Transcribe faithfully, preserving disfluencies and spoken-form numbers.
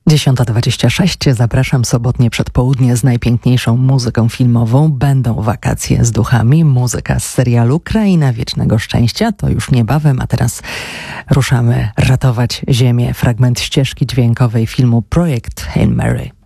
dziesiąta dwadzieścia sześć. Zapraszam sobotnie przedpołudnie z najpiękniejszą muzyką filmową. Będą wakacje z duchami. Muzyka z serialu Kraina Wiecznego Szczęścia. To już niebawem, a teraz ruszamy ratować Ziemię. Fragment ścieżki dźwiękowej filmu Projekt Hail Mary.